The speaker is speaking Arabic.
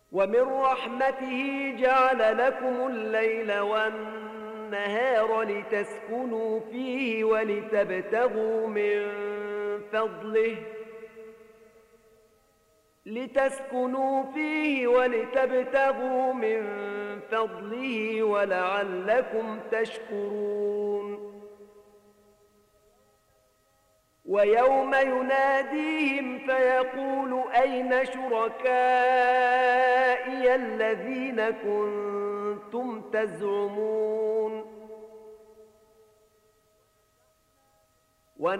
ومن رحمته جعل لكم الليل والنهار لتسكنوا فيه ولتبتغوا من فضله ولعلكم تشكرون. ويوم يناديهم فيقول أين شركائي الذين كنتم تزعمون